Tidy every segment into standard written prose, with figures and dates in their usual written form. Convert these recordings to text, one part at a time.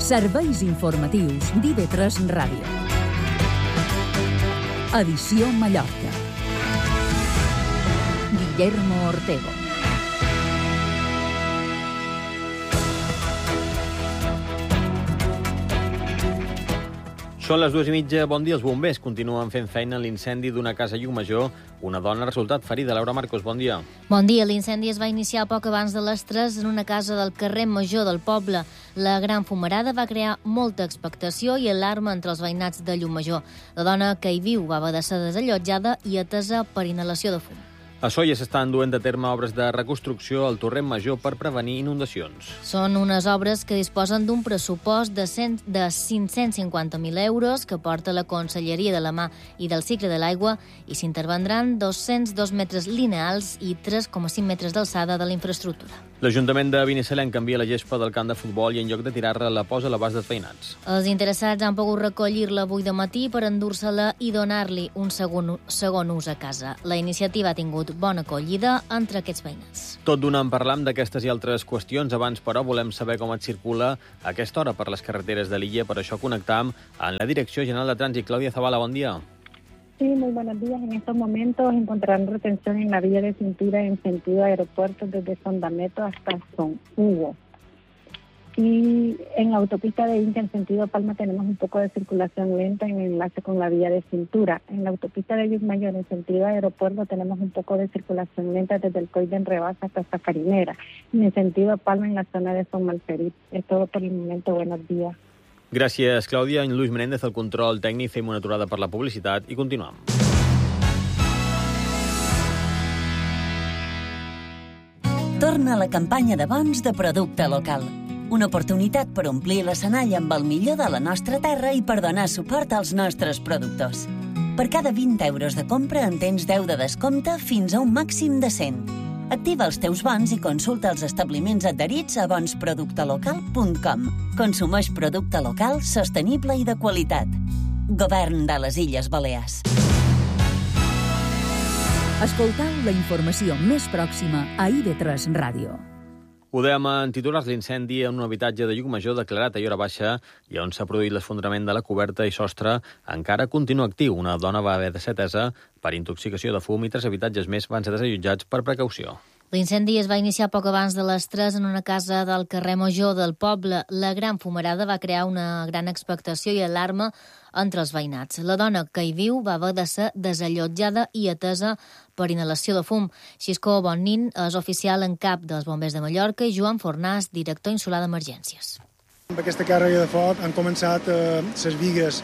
Serveis informatius d'IV3 Ràdio. Edició Mallorca. Guillermo Ortego. Són les 2:30. Bon dia. Els bombers continuen fent feina en l'incendi d'una casa a Llucmajor. Una dona ha resultat ferida. Laura Marcos, bon dia. Bon dia. L'incendi es va iniciar poc abans de les 3 en una casa del carrer Major del poble. La gran fumarada va crear molta expectació i alarma entre els veïnats de Llucmajor. La dona que hi viu va haver de ser desallotjada i atesa per inhalació de fum. A Sóller s'estan duent a terme obres de reconstrucció al torrent major per prevenir inundacions. Són unes obres que disposen d'un pressupost de 550.000 euros que porta la Conselleria de la Mà i del Cicle de l'Aigua i s'intervendran 202 metres lineals i 3,5 metres d'alçada de la infraestructura. L'Ajuntament de Binissalem canvia la gespa del camp de futbol i en lloc de tirar-la la posa a l'abast dels veïnats. Els interessats han pogut recollir-la avui de matí per endur-se-la i donar-li un segon ús a casa. La iniciativa ha tingut bona acollida entre aquests veïnats. Tot d'una en parlam d'aquestes i altres qüestions. Abans, però, volem saber com et circula a aquesta hora per les carreteres de l'illa. Per això connectam amb la Direcció General de Trànsit. Clàudia Zavala, bon dia. Sí, muy buenos días. En estos momentos encontrarán retención en la vía de cintura en sentido aeropuerto desde Sondameto hasta Son Hugo. Y en la autopista de Inca en sentido Palma tenemos un poco de circulación lenta en enlace con la vía de cintura. En la autopista de Llucmajor en sentido aeropuerto tenemos un poco de circulación lenta desde el Coll d'en Rebasa hasta Safarinera. Y en sentido Palma en la zona de Son Malferit. Es todo por el momento. Buenos días. Gràcies, Clàudia. En Lluís Menéndez, el control tècnic. Fem una aturada per la publicitat i continuem. Torna a la campanya de bons de producte local. Una oportunitat per omplir l'escenari amb el millor de la nostra terra i per donar suport als nostres productors. Per cada 20 euros de compra en tens 10 de descompte fins a un màxim de 100. Activa els teus bons i consulta els establiments adherits a bonsproductelocal.com. Consumeix producte local, sostenible i de qualitat. Govern de les Illes Balears. Escoltau la informació més pròxima a IV3 Ràdio. Ho dèiem en titulars, l'incendi en un habitatge de Llucmajor declarat a hora baixa i on s'ha produït l'esfondrament de la coberta i sostre encara continua actiu. Una dona va haver de ser atesa per intoxicació de fum i 3 habitatges més van ser desallotjats per precaució. L'incendi es va iniciar poc abans de les 3 en una casa del carrer Major del poble. La gran fumarada va crear una gran expectació i alarma entre els veïnats. La dona que hi viu va haver de ser desallotjada i atesa per inhalació de fum. Xisco Bonnin és oficial en cap dels bombers de Mallorca i Joan Fornàs, director insular d'emergències. Amb aquesta càrrega de foc han començat les bigues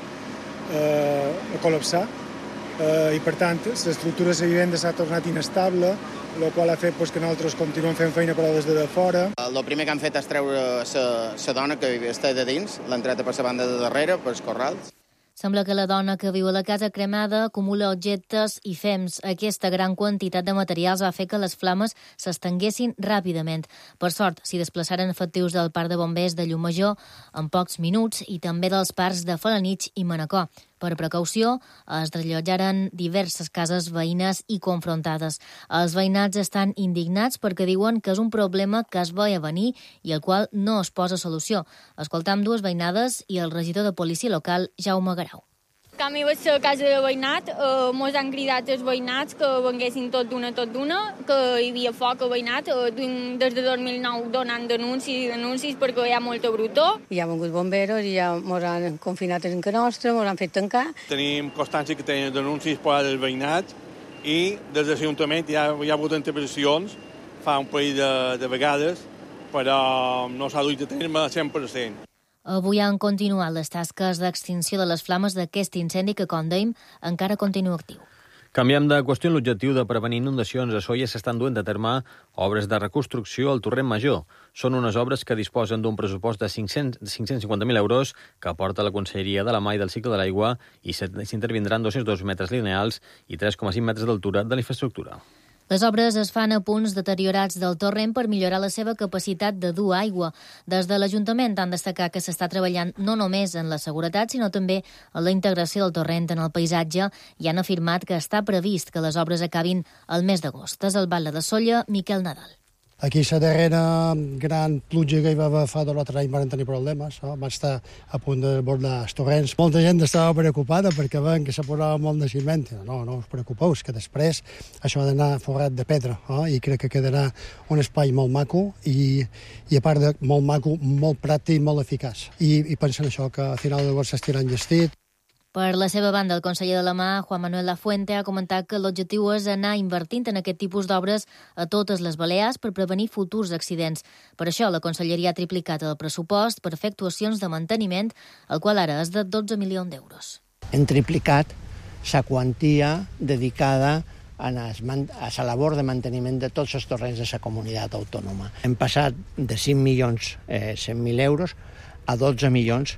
a col·lapsar i, per tant, l'estructura de la vivenda s'ha tornat inestable, el qual ha fet que nosaltres continuem fent feina però des de fora. El primer que han fet és treure la dona que està de dins, l'han tret per la banda de darrere, pels corrals. Sembla que la dona que viu a la casa cremada acumula objectes i fems. Aquesta gran quantitat de materials va fer que les flames s'estenguessin ràpidament. Per sort, s'hi desplaçaren efectius del Parc de Bombers de Llucmajor en pocs minuts i també dels parcs de Felanitx i Manacor. Per precaució, es desallotjaren diverses cases veïnes i confrontades. Els veïnats estan indignats perquè diuen que és un problema que es veia venir i al qual no es posa solució. Escoltam dues veïnades i el regidor de policia local, Jaume Garau. Quan hi vaig a la casa de veïnat, mos han cridat els veïnats que venguessin tot d'una, que hi havia foc a veïnat, des de 2009 donant denuncis perquè hi ha molta brutor. Hi ha vengut bomberos i ja mos han confinat en casa nostra, mos han fet tancar. Tenim constància que tenen denuncis per al veïnat i des de l'Ajuntament hi ha hagut intervencions fa un parell de vegades, però no s'ha dut a terme al 100%. Avui han continuat les tasques d'extinció de les flames d'aquest incendi que, com dèiem, encara continua actiu. Canviem de qüestió. L'objectiu de prevenir inundacions a Sóller s'estan duent a terme obres de reconstrucció al torrent major. Són unes obres que disposen d'un pressupost de 550.000 euros que aporta la Conselleria de la Mà i del Cicle de l'Aigua i s'intervindran 202 metres lineals i 3,5 metres d'altura de la infraestructura. Les obres es fan a punts deteriorats del torrent per millorar la seva capacitat de dur aigua. Des de l'Ajuntament han destacat que s'està treballant no només en la seguretat, sinó també en la integració del torrent en el paisatge i han afirmat que està previst que les obres acabin el mes d'agost. És el batlle de Sóller, Miquel Nadal. Aquí la darrera gran pluja que hi va haver fa 2 o 3 anys van tenir problemes, va estar a punt de bordar els torrents. Molta gent estava preocupada perquè veien que se posava molt de ciment. No us preocupeu, que després això ha d'anar forrat de pedra, i crec que quedarà un espai molt maco i a part de molt maco, molt pràctic, molt eficaç. I pensen això, que a final de s'estirà enllestit. Per la seva banda, el conseller de la Mà, Juan Manuel Lafuente, ha comentat que l'objectiu és anar invertint en aquest tipus d'obres a totes les Balears per prevenir futurs accidents. Per això, la Conselleria ha triplicat el pressupost per fer actuacions de manteniment, el qual ara és de 12 milions d'euros. Hem triplicat la quantia dedicada a la labor de manteniment de tots els torrents de la comunitat autònoma. Hem passat de 5 milions 100.000 euros a 12 milions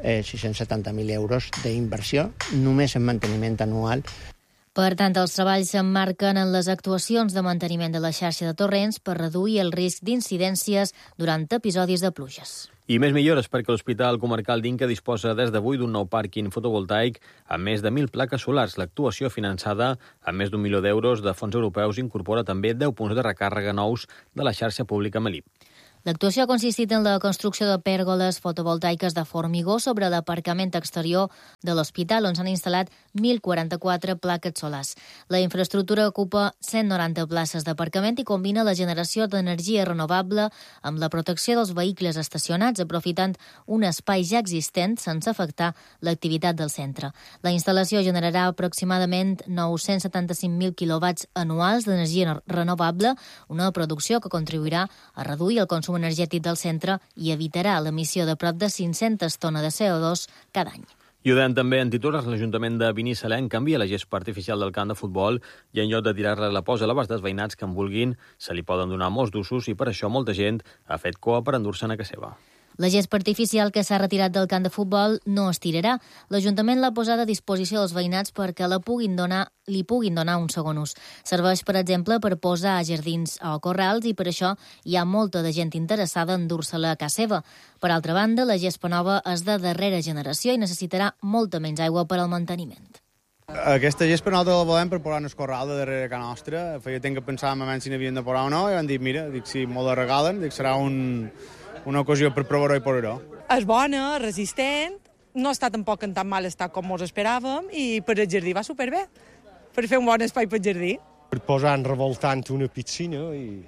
670.000 euros d'inversió només en manteniment anual. Per tant, els treballs s'emmarquen en les actuacions de manteniment de la xarxa de torrents per reduir el risc d'incidències durant episodis de pluges. I més millores perquè l'Hospital Comarcal d'Inca disposa des d'avui d'un nou pàrquing fotovoltaic amb més de 1.000 plaques solars. L'actuació, finançada amb més d'1 milió d'euros de fons europeus, incorpora també 10 punts de recàrrega nous de la xarxa pública Melip. L'actuació ha consistit en la construcció de pèrgoles fotovoltaiques de formigó sobre l'aparcament exterior de l'hospital, on s'han instal·lat 1.044 plaques solars. La infraestructura ocupa 190 places d'aparcament i combina la generació d'energia renovable amb la protecció dels vehicles estacionats, aprofitant un espai ja existent sense afectar l'activitat del centre. La instal·lació generarà aproximadament 975.000 quilowatts anuals d'energia renovable, una producció que contribuirà a reduir el consum energètic del centre i evitarà l'emissió de prop de 500 tones de CO2 cada any. I ho deien també en titulars, l'Ajuntament de Binissalem canvia la gespa artificial del camp de futbol i en lloc de tirar-la la posa a l'abast dels veïnats que en vulguin, se li poden donar molts d'usos i per això molta gent ha fet coa per endur-se'n a casa seva. La gespa artificial que s'ha retirat del camp de futbol no es tirarà. L'Ajuntament l'ha posada a disposició dels veïnats perquè li puguin donar un segon ús. Serveix, per exemple, per posar a jardins o corrals i per això hi ha molta de gent interessada en dur-se-la a casa seva. Per altra banda, la gespa nova és de darrera generació i necessitarà molta menys aigua per al manteniment. Aquesta gespa nosaltres la volem per posar en el corral de darrere casa nostra. Feia temps que pensàvem si n'havien de posar o no i vam dir, mira, si m'ho la regalen, serà una ocasió per provar-ho i posar-ho. És bona, resistent, no està tampoc en tan mal estat com ens esperàvem i per el jardí va superbé, per fer un bon espai per jardí. Per posar en revoltant una piscina i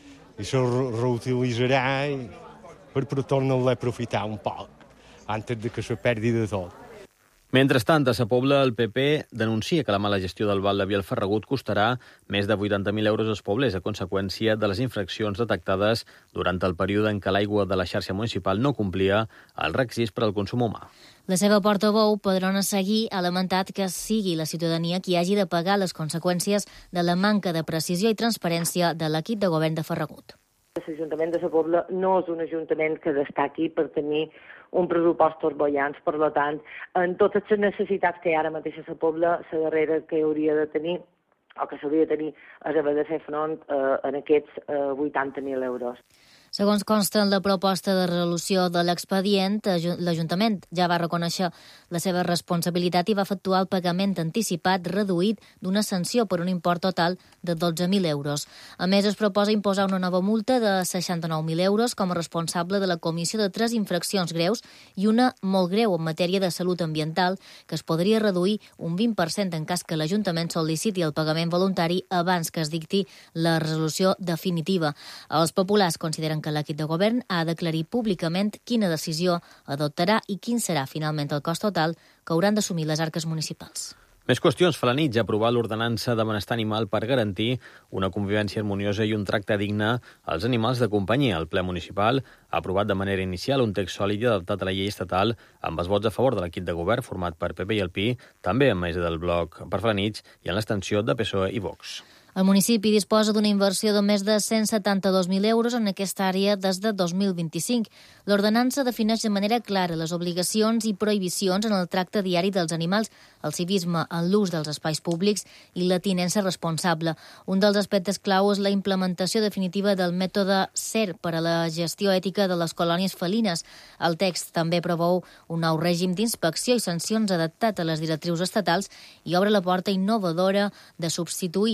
se reutilitzarà i per tornar-la a aprofitar un poc antes de que se perdi de tot. Mentrestant, a Sa Pobla, el PP denuncia que la mala gestió del Val de Vielferregut costarà més de 80.000 euros als poblers a conseqüència de les infraccions detectades durant el període en què l'aigua de la xarxa municipal no complia els requisits per al consum humà. La seva portaveu, Pedrona Seguí, ha lamentat que sigui la ciutadania qui hagi de pagar les conseqüències de la manca de precisió i transparència de l'equip de govern de Ferragut. L'Ajuntament de Sa Pobla no és un ajuntament que destaqui per tenir un pressupost bollants, per tant, en totes les necessitats que hi ha ara mateix a Sa Pobla, la darrera que hauria de tenir, o que s'hauria de tenir, és haver de fer front en aquests 80.000 euros. Segons consta en la proposta de resolució de l'expedient, l'Ajuntament ja va reconèixer la seva responsabilitat i va efectuar el pagament anticipat reduït d'una sanció per un import total de 12.000 euros. A més, es proposa imposar una nova multa de 69.000 euros com a responsable de la comissió de 3 infraccions greus i una molt greu en matèria de salut ambiental, que es podria reduir un 20% en cas que l'Ajuntament sol·liciti el pagament voluntari abans que es dicti la resolució definitiva. Els populars consideren que l'equip de govern ha d'aclarir públicament quina decisió adoptarà i quin serà finalment el cost total que hauran d'assumir les arques municipals. Més qüestions. Felanitx ha aprovat l'ordenança de benestar animal per garantir una convivència harmoniosa i un tracte digne als animals de companyia. El ple municipal ha aprovat de manera inicial un text sòlid i adaptat a la llei estatal amb els vots a favor de l'equip de govern format per PP i el PI, també amb més del bloc per Felanitx i en l'extensió de PSOE i Vox. El municipi disposa d'una inversió de més de 172.000 euros en aquesta àrea des de 2025. L'ordenança defineix de manera clara les obligacions i prohibicions en el tracte diari dels animals, el civisme en l'ús dels espais públics i la tinença responsable. Un dels aspectes clau és la implementació definitiva del mètode SER per a la gestió ètica de les colònies felines. El text també preveu un nou règim d'inspecció i sancions adaptat a les directrius estatals i obre la porta innovadora de substituir multes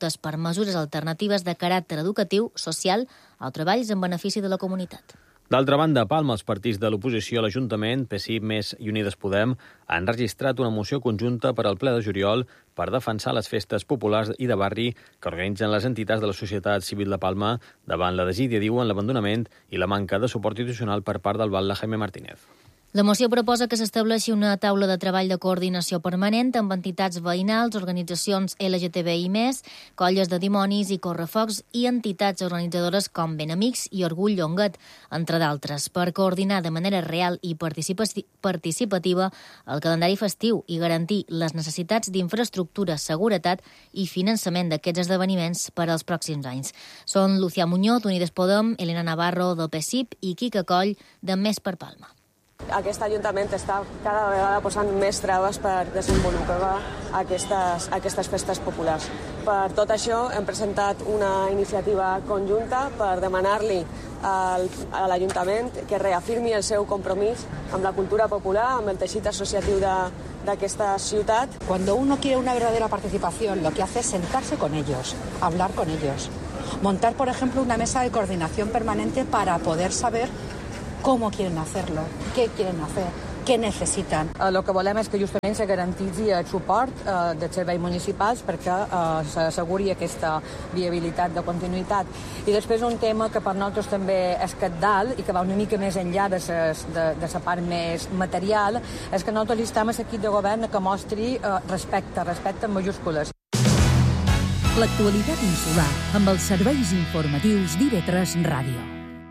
iniciatives per mesures alternatives de caràcter educatiu, social o treballs en benefici de la comunitat. D'altra banda, a Palma, els partits de l'oposició a l'Ajuntament, PSIB, MES i Unides Podem, han registrat una moció conjunta per al ple de juliol per defensar les festes populars i de barri que organitzen les entitats de la societat civil de Palma davant la desídia, diuen, l'abandonament i la manca de suport institucional per part del batlle Jaime Martínez. La moció proposa que s'estableixi una taula de treball de coordinació permanent amb entitats veïnals, organitzacions LGTBI+, colles de dimonis i correfocs i entitats organitzadores com Benamics i Orgull Llonguet, entre d'altres, per coordinar de manera real i participativa el calendari festiu i garantir les necessitats d'infraestructura, seguretat i finançament d'aquests esdeveniments per als pròxims anys. Són Lucía Muñoz, d'Unides Podem, Elena Navarro, del PSIB i Quica Coll, de Més per Palma. Aquest Ajuntament està cada vegada posant més traves per desenvolupar aquestes festes populars. Per tot això hem presentat una iniciativa conjunta per demanar-li a l'Ajuntament que reafirmi el seu compromís amb la cultura popular, amb el teixit associatiu d'aquesta ciutat. Cuando uno quiere una verdadera participación, lo que hace es sentarse con ellos, hablar con ellos, montar, por ejemplo, una mesa de coordinación permanente para poder saber cómo quieren hacerlo, qué quieren hacer, què necessiten. El que volem és que justament se garantitzi el suport dels serveis municipals perquè s'asseguri aquesta viabilitat de continuïtat. I després un tema que per nosaltres també és cabdal i que va una mica més enllà de la part més material, és que nosaltres instem a l'equip de govern que mostri respecte en majúscules. L'actualitat insular amb els serveis informatius d'IV3 Ràdio.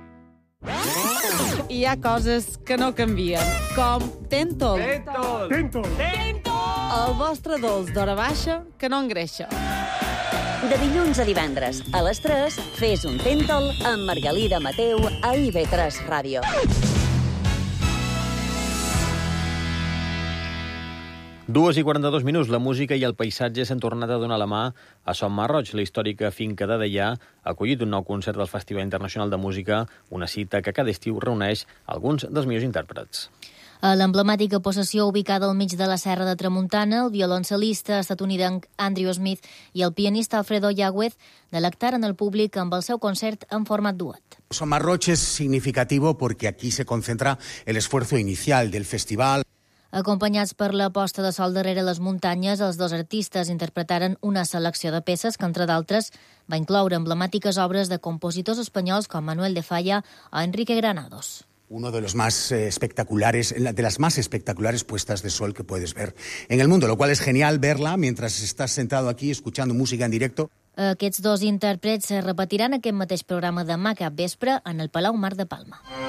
Hi ha coses que no canvien, com Tentol. Tentol. El vostre dolç d'hora baixa que no engreixa. De dilluns a divendres, a les 3, fes un Tentol amb Margalida Mateu a IV3 Ràdio. 2:42 minuts. La música i el paisatge s'han tornat a donar la mà a Son Marroig. La històrica finca de Deià ha acollit un nou concert del Festival Internacional de Música, una cita que cada estiu reuneix alguns dels millors intèrprets. A l'emblemàtica possessió ubicada al mig de la Serra de Tramuntana, el violoncel·lista estatunidenc Andrew Smith i el pianista Alfredo Yagüez delectaren el públic amb el seu concert en format duet. Son Marroig es significativo porque aquí se concentra el esfuerzo inicial del festival. Acompanyats per la posta de sol darrere les muntanyes, els dos artistes interpretaren una selecció de peces que, entre d'altres, va incloure emblemàtiques obres de compositors espanyols com Manuel de Falla o Enrique Granados. Uno de los más espectaculares, de las más espectaculares puestas de sol que puedes ver en el mundo, lo cual es genial verla mientras estás sentado aquí escuchando música en directo. Aquests dos intèrprets repetiran aquest mateix programa demà cap vespre en el Palau Mar de Palma.